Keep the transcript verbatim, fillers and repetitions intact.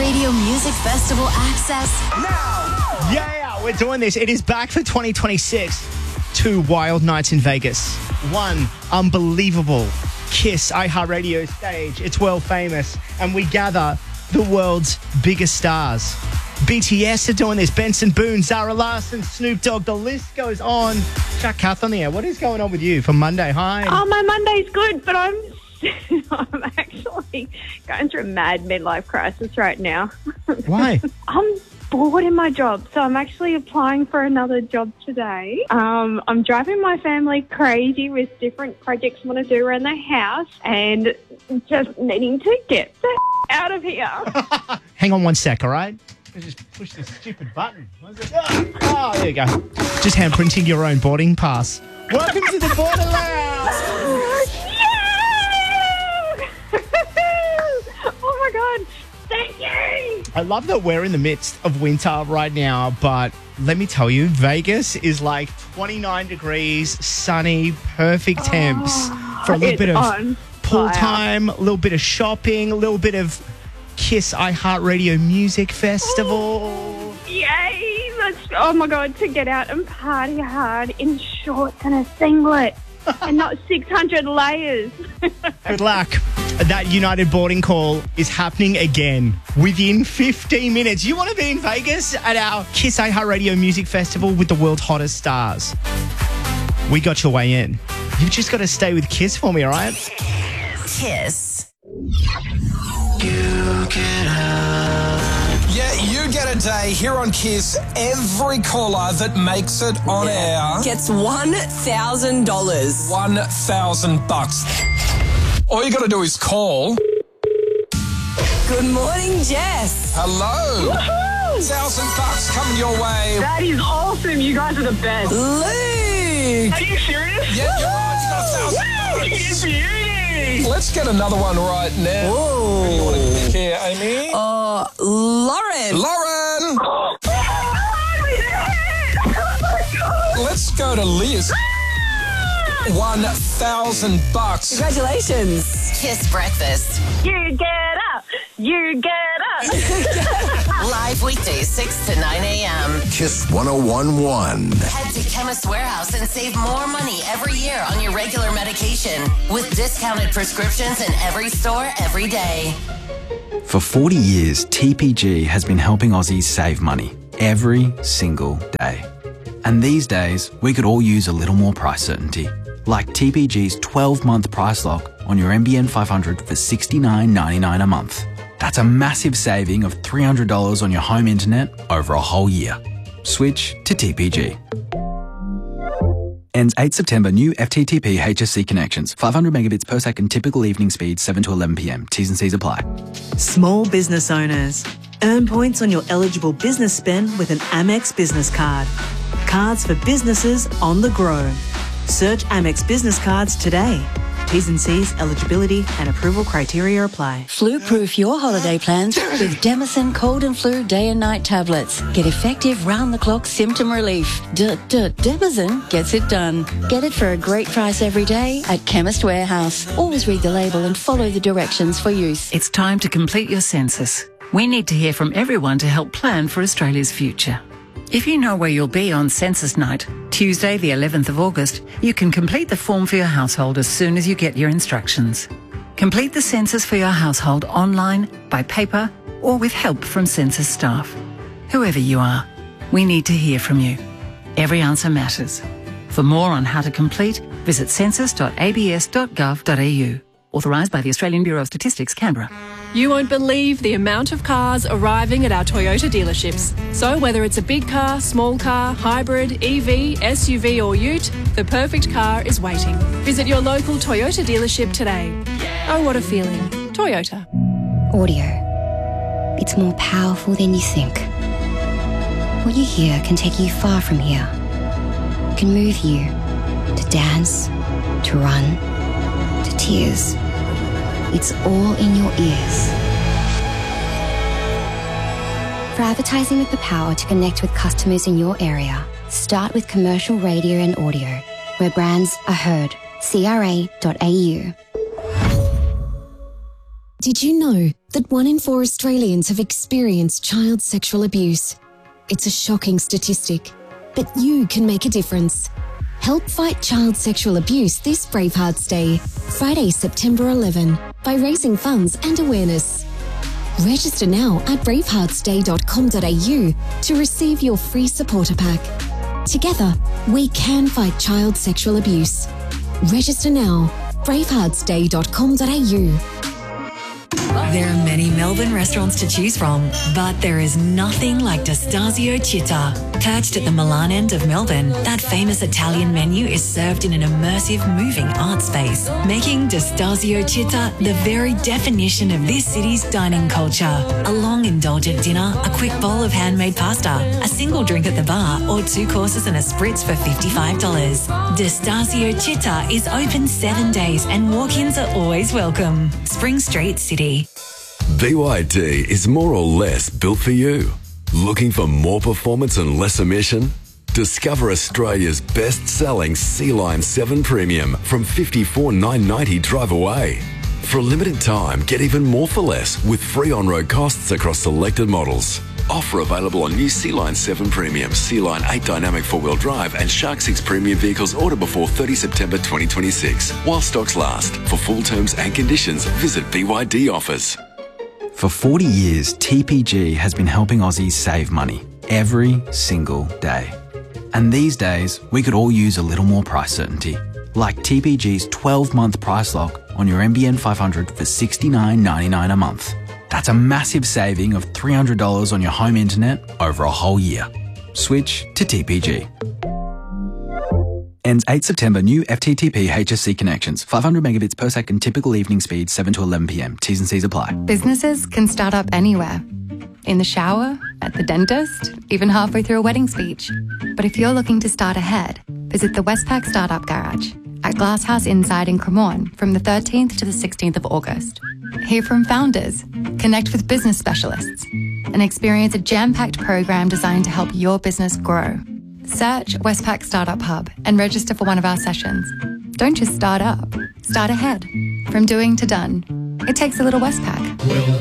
Radio Music Festival access now. Yeah, we're doing this. It is back for twenty twenty-six. Two wild nights in Vegas. One unbelievable Kiss iHeartRadio stage. It's world famous. And we gather the world's biggest stars. B T S are doing this. Benson Boone, Zara Larsson, Snoop Dogg. The list goes on. Jack Kath on the air. What is going on with you for Monday? Hi. Oh, my Monday's good, but I'm I'm actually going through a mad midlife crisis right now. Why? I'm bored in my job, so I'm actually applying for another job today. Um, I'm driving my family crazy with different projects I want to do around the house and just needing to get the out of here. Hang on one sec, all right? Just push this stupid button. Oh, oh, there you go. Just hand printing your own boarding pass. Welcome to the Borderlands. Oh my God. Thank you. I love that we're in the midst of winter right now, but let me tell you, Vegas is like twenty-nine degrees, sunny, perfect temps oh, for a little bit of pool fire. time, a little bit of shopping, a little bit of Kiss iHeartRadio Music Festival. Oh, yay! Let's, oh my God, to get out and party hard in shorts and a singlet and not six hundred layers. Good luck. That United boarding call is happening again within fifteen minutes. You want to be in Vegas at our Kiss iHeartRadio Music Festival with the world's hottest stars? We got your way in. You've just got to stay with Kiss for me, all right? Kiss. You get up. Yeah, you get a day here on Kiss. Every caller that makes it on air gets one thousand dollars. One thousand bucks. All you got to do is call. Good morning, Jess. Hello. Woohoo! Thousand bucks coming your way. That is awesome. You guys are the best. Luke. Are you serious? Yeah, you're right. You got a thousand bucks. Beauty. Let's get another one right now. Whoa. Who do you want to pick here, Amy? Uh, Lauren. Lauren. Oh, we did it! Oh my God. Let's go to Liz. One thousand bucks. Congratulations. Kiss Breakfast. You get up. You get up. Live weekdays six to nine a.m. Kiss one oh one point one. Head to Chemist Warehouse and save more money every year on your regular medication with discounted prescriptions in every store every day. For forty years, T P G has been helping Aussies save money every single day. And these days, we could all use a little more price certainty. Like T P G's twelve-month price lock on your M B N five hundred for sixty-nine ninety-nine a month. That's a massive saving of three hundred dollars on your home internet over a whole year. Switch to T P G. Ends eighth September. New F T T P H S C connections. five hundred megabits per second typical evening speed, seven to eleven p.m. T's and C's apply. Small business owners. Earn points on your eligible business spend with an Amex business card. Cards for businesses on the grow. Search Amex Business Cards today. T's and C's, eligibility and approval criteria apply. Flu-proof your holiday plans with Demicin Cold and Flu Day and Night tablets. Get effective round-the-clock symptom relief. D-d- Demicin gets it done. Get it for a great price every day at Chemist Warehouse. Always read the label and follow the directions for use. It's time to complete your census. We need to hear from everyone to help plan for Australia's future. If you know where you'll be on census night, Tuesday the eleventh of August, you can complete the form for your household as soon as you get your instructions. Complete the census for your household online, by paper, or with help from census staff. Whoever you are, we need to hear from you. Every answer matters. For more on how to complete, visit census dot a b s dot gov dot a u. Authorised by the Australian Bureau of Statistics, Canberra. You won't believe the amount of cars arriving at our Toyota dealerships. So whether it's a big car, small car, hybrid, E V, S U V or ute, the perfect car is waiting. Visit your local Toyota dealership today. Oh, what a feeling. Toyota. Audio. It's more powerful than you think. What you hear can take you far from here. It can move you to dance, to run, to tears. It's all in your ears. For advertising with the power to connect with customers in your area, start with commercial radio and audio, where brands are heard. C R A dot A U. Did you know that one in four Australians have experienced child sexual abuse? It's a shocking statistic, but you can make a difference. Help fight child sexual abuse this Bravehearts Day, Friday, September eleventh, by raising funds and awareness. Register now at bravehearts day dot com dot a u to receive your free supporter pack. Together, we can fight child sexual abuse. Register now, bravehearts day dot com dot a u. There are many Melbourne restaurants to choose from, but there is nothing like Destasio Città. Perched at the Milan end of Melbourne, that famous Italian menu is served in an immersive, moving art space, making Destasio Città the very definition of this city's dining culture. A long, indulgent dinner, a quick bowl of handmade pasta, a single drink at the bar, or two courses and a spritz for fifty-five dollars. Destasio Città is open seven days and walk-ins are always welcome. Spring Street, City. B Y D is more or less built for you. Looking for more performance and less emission? Discover Australia's best-selling C-Line seven Premium from fifty-four thousand nine hundred ninety dollars drive away. For a limited time, get even more for less with free on-road costs across selected models. Offer available on new C-Line seven Premium, C-Line eight Dynamic four-wheel drive and Shark six Premium vehicles ordered before thirtieth September twenty twenty-six. While stocks last. For full terms and conditions, visit B Y D offers. For forty years, T P G has been helping Aussies save money every single day. And these days, we could all use a little more price certainty. Like T P G's twelve-month price lock on your N B N five hundred for sixty-nine ninety-nine a month. That's a massive saving of three hundred dollars on your home internet over a whole year. Switch to T P G. Ends eighth September. New F T T P H S C connections. five hundred megabits per second typical evening speed, seven to eleven p m. T's and C's apply. Businesses can start up anywhere. In the shower, at the dentist, even halfway through a wedding speech. But if you're looking to start ahead, visit the Westpac Startup Garage at Glasshouse Inside in Cremorne from the thirteenth to the sixteenth of August. Hear from founders, connect with business specialists, and experience a jam-packed program designed to help your business grow. Search Westpac Startup Hub and register for one of our sessions. Don't just start up, start ahead. From doing to done. It takes a little Westpac.